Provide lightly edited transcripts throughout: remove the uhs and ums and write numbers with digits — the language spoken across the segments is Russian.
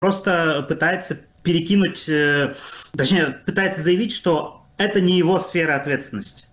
просто пытается перекинуть, точнее, пытается заявить, что это не его сфера ответственности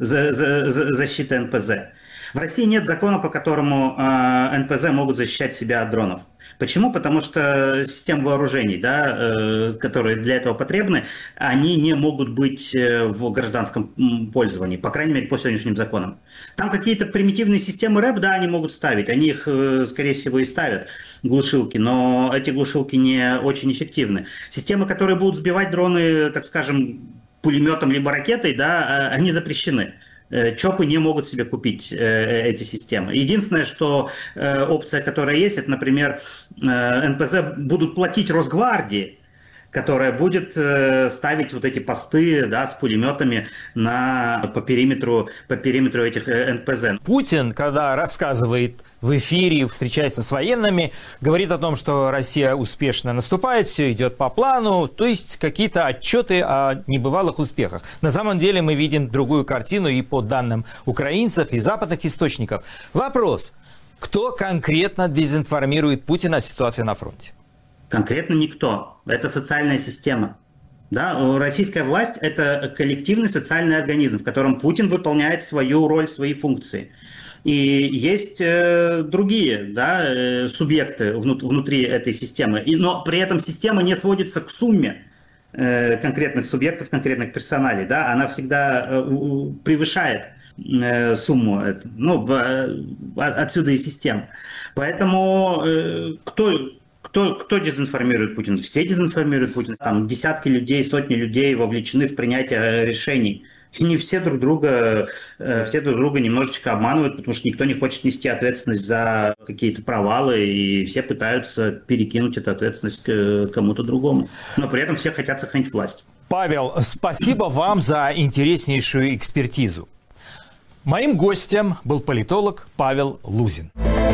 защита НПЗ. В России нет закона, по которому НПЗ могут защищать себя от дронов. Почему? Потому что системы вооружений, да, которые для этого потребны, они не могут быть в гражданском пользовании, по крайней мере, по сегодняшним законам. Там какие-то примитивные системы РЭП, да, они могут ставить, они их, скорее всего, и ставят, глушилки, но эти глушилки не очень эффективны. Системы, которые будут сбивать дроны, так скажем, пулеметом либо ракетой, да, они запрещены. ЧОПы не могут себе купить эти системы. Единственное, что опция, которая есть, это, например, НПЗ будут платить Росгвардии, которая будет ставить вот эти посты, да, с пулеметами по периметру этих НПЗ. Путин, когда рассказывает в эфире, встречается с военными, говорит о том, что Россия успешно наступает, все идет по плану, то есть какие-то отчеты о небывалых успехах. На самом деле мы видим другую картину и по данным украинцев и западных источников. Вопрос: кто конкретно дезинформирует Путина о ситуации на фронте? Конкретно никто. Это социальная система. Да? Российская власть – это коллективный социальный организм, в котором Путин выполняет свою роль, свои функции. И есть другие, да, субъекты внутри этой системы. Но при этом система не сводится к сумме конкретных субъектов, конкретных персоналей. Да? Она всегда превышает сумму. Ну, отсюда и система. Поэтому кто дезинформирует Путина? Все дезинформируют Путина. Там десятки людей, сотни людей вовлечены в принятие решений. И не все друг друга немножечко обманывают, потому что никто не хочет нести ответственность за какие-то провалы, и все пытаются перекинуть эту ответственность кому-то другому. Но при этом все хотят сохранить власть. Павел, спасибо вам за интереснейшую экспертизу. Моим гостем был политолог Павел Лузин.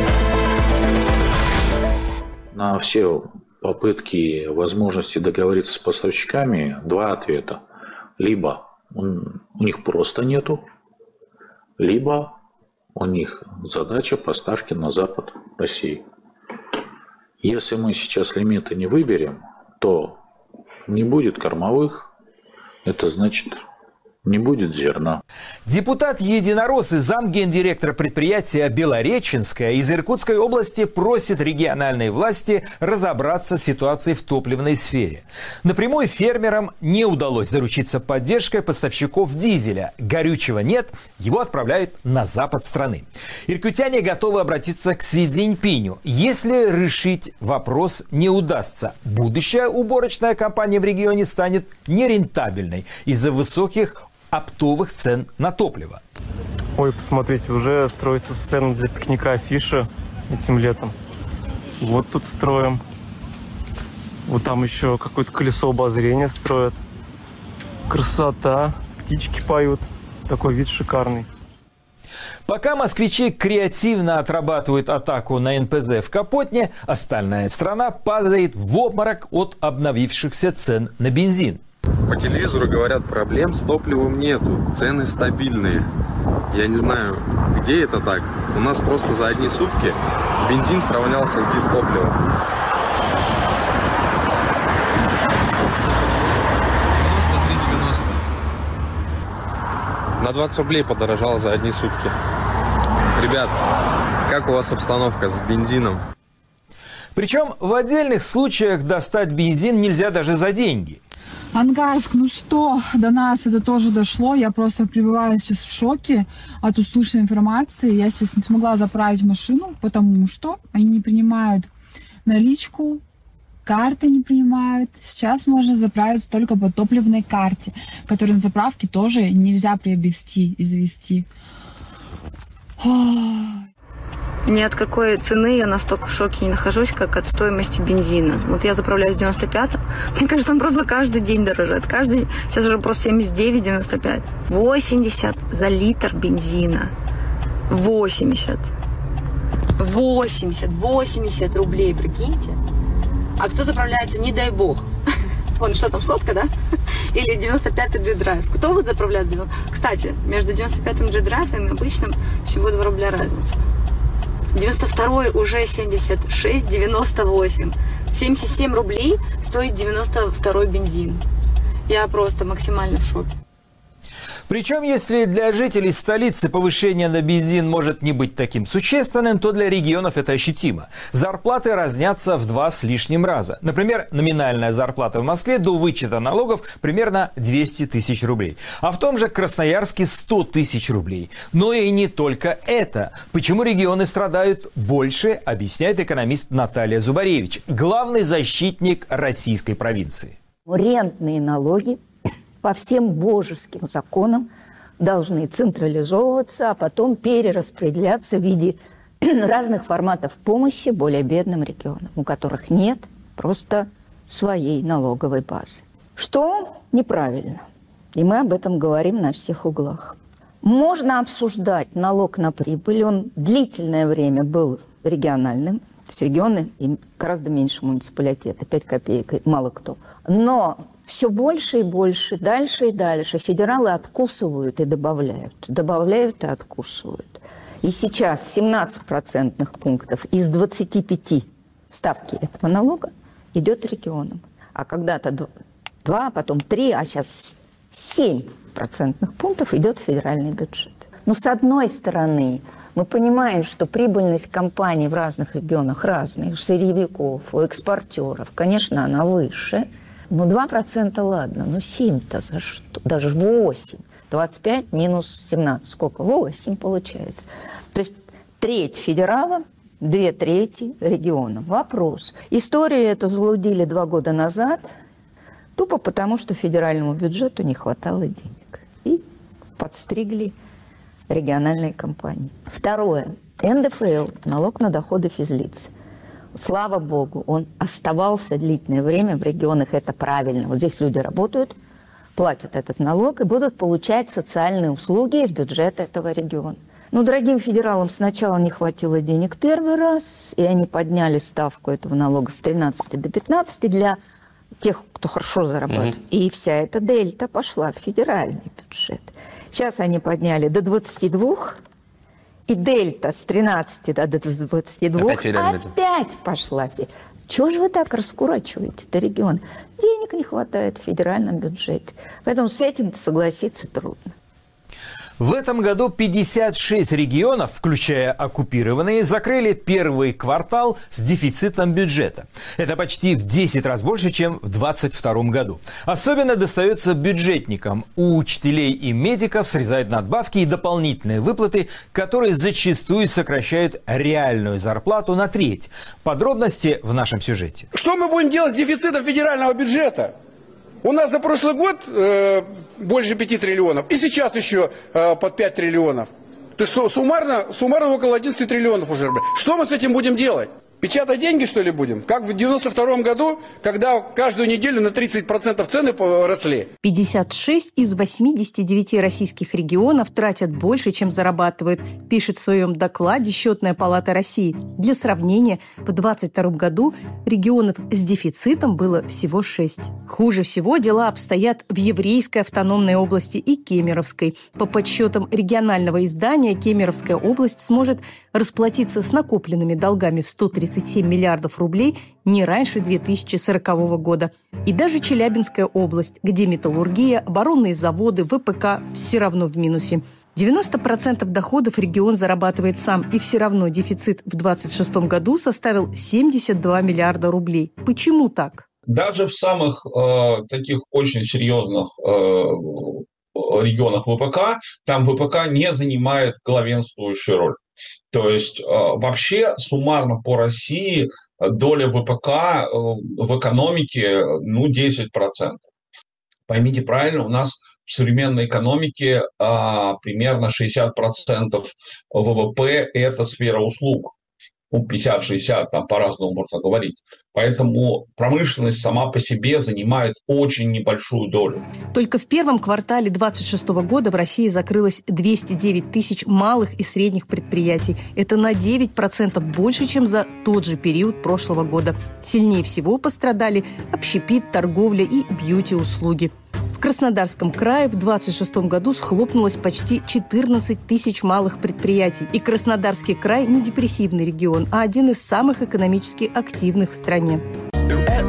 На все попытки, возможности договориться с поставщиками два ответа. Либо у них просто нету, либо у них задача поставки на запад России. Если мы сейчас лимиты не выберем, то не будет кормовых, это значит, не будет зерна. Депутат-единорос и замгендиректора предприятия «Белореченское» из Иркутской области просит региональные власти разобраться с ситуацией в топливной сфере. Напрямую фермерам не удалось заручиться поддержкой поставщиков дизеля. Горючего нет, его отправляют на запад страны. Иркутяне готовы обратиться к Си Цзиньпиню. Если решить вопрос не удастся, будущая уборочная кампания в регионе станет нерентабельной из-за высоких оптовых цен на топливо. Ой, посмотрите, уже строится сцена для пикника афиша этим летом. Вот тут строим. Вот там еще какое-то колесо обозрения строят. Красота. Птички поют. Такой вид шикарный. Пока москвичи креативно отрабатывают атаку на НПЗ в Капотне, остальная страна падает в обморок от обновившихся цен на бензин. По телевизору говорят, проблем с топливом нету, цены стабильные. Я не знаю, где это так. У нас просто за одни сутки бензин сравнялся с дизтопливом. 93,90. На 20 рублей подорожало за одни сутки. Ребят, как у вас обстановка с бензином? Причем в отдельных случаях достать бензин нельзя даже за деньги. Ангарск, ну что, до нас это тоже дошло. Я просто пребываю сейчас в шоке от услышанной информации. Я сейчас не смогла заправить машину, потому что они не принимают наличку, карты не принимают. Сейчас можно заправиться только по топливной карте, которую на заправке тоже нельзя приобрести и завести. Ни от какой цены я настолько в шоке не нахожусь, как от стоимости бензина. Вот я заправляюсь 95-м. Мне кажется, он просто каждый день дорожает. Сейчас уже просто 79-95. 80 за литр бензина. 80 рублей, прикиньте. А кто заправляется, не дай бог. Вон, что там, сотка, да? Или 95-й G-Drive. Кто вот заправляется? Кстати, между 95-м G-Drive и обычным всего 2 рубля разница. 92-й уже 76,98. 77 рублей стоит 92-й бензин. Я просто максимально в шоке. Причем, если для жителей столицы повышение на бензин может не быть таким существенным, то для регионов это ощутимо. Зарплаты разнятся в 2 с лишним раза. Например, номинальная зарплата в Москве до вычета налогов примерно 200 тысяч рублей. А в том же Красноярске 100 тысяч рублей. Но и не только это. Почему регионы страдают больше, объясняет экономист Наталья Зубаревич, главный защитник российской провинции. Рентные налоги по всем божеским законам должны централизовываться, а потом перераспределяться в виде разных форматов помощи более бедным регионам, у которых нет просто своей налоговой базы. Что неправильно. И мы об этом говорим на всех углах. Можно обсуждать налог на прибыль. Он длительное время был региональным. То есть регионы гораздо меньше муниципалитета, 5 копеек, мало кто. Но все больше и больше, дальше и дальше федералы откусывают и добавляют. Добавляют и откусывают. И сейчас 17 процентных пунктов из 25 ставки этого налога идет регионам. А когда-то 2, потом 3, а сейчас 7 процентных пунктов идет в федеральный бюджет. Но с одной стороны, мы понимаем, что прибыльность компаний в разных регионах разная. У сырьевиков, у экспортеров, конечно, она выше. Ну, 2% ладно, ну 7-то за что? Даже 8. 25 минус 17. Сколько? 8 получается. То есть треть федералам, 2/3 регионам. Вопрос. Историю эту залудили 2 года назад, тупо потому, что федеральному бюджету не хватало денег. И подстригли региональные компании. Второе. НДФЛ, налог на доходы физлиц. Слава богу, он оставался длительное время в регионах, это правильно. Вот здесь люди работают, платят этот налог и будут получать социальные услуги из бюджета этого региона. Ну, дорогим федералам сначала не хватило денег первый раз, и они подняли ставку этого налога с 13 до 15 для тех, кто хорошо зарабатывает. И вся эта дельта пошла в федеральный бюджет. Сейчас они подняли до 22, и дельта с 13 до 22 опять пошла. Чего же вы так раскурачиваете-то регион? Денег не хватает в федеральном бюджете. Поэтому с этим согласиться трудно. В этом году 56 регионов, включая оккупированные, закрыли первый квартал с дефицитом бюджета. Это почти в 10 раз больше, чем в 2022 году. Особенно достается бюджетникам. У учителей и медиков срезают надбавки и дополнительные выплаты, которые зачастую сокращают реальную зарплату на треть. Подробности в нашем сюжете. Что мы будем делать с дефицитом федерального бюджета? У нас за прошлый год больше 5 триллионов, и сейчас еще под 5 триллионов. То есть суммарно около 11 триллионов уже. Что мы с этим будем делать? Печатать деньги, что ли, будем? Как в 92 году, когда каждую неделю на 30% цены росли. 56 из 89 российских регионов тратят больше, чем зарабатывают, пишет в своем докладе Счетная палата России. Для сравнения, в 2022 году регионов с дефицитом было всего 6. Хуже всего дела обстоят в Еврейской автономной области и Кемеровской. По подсчетам регионального издания, Кемеровская область сможет расплатиться с накопленными долгами в 137 миллиардов рублей не раньше 2040 года. И даже Челябинская область, где металлургия, оборонные заводы, ВПК все равно в минусе. 90% доходов регион зарабатывает сам, и все равно дефицит в 2026 году составил 72 миллиарда рублей. Почему так? Даже в самых таких очень серьезных регионах ВПК, там ВПК не занимает главенствующую роль. То есть вообще суммарно по России доля ВПК в экономике 10%. Поймите правильно, у нас в современной экономике примерно 60% ВВП – это сфера услуг. 50-60, там по-разному можно говорить. Поэтому промышленность сама по себе занимает очень небольшую долю. Только в первом квартале 2026 года в России закрылось 209 тысяч малых и средних предприятий. Это на 9% больше, чем за тот же период прошлого года. Сильнее всего пострадали общепит, торговля и бьюти-услуги. В Краснодарском крае в 2026 году схлопнулось почти 14 тысяч малых предприятий. И Краснодарский край не депрессивный регион, а один из самых экономически активных в стране.